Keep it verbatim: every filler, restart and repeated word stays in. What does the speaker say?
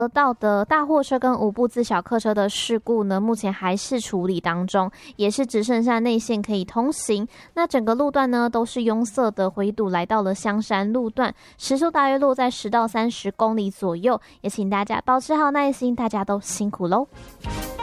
得到的大货车跟五部自小客车的事故呢，目前还是处理当中，也是只剩下内线可以通行。那整个路段呢都是拥塞的，回堵来到了香山路段，时速大约落在十到三十公里左右，也请大家保持好耐心，大家都辛苦喽。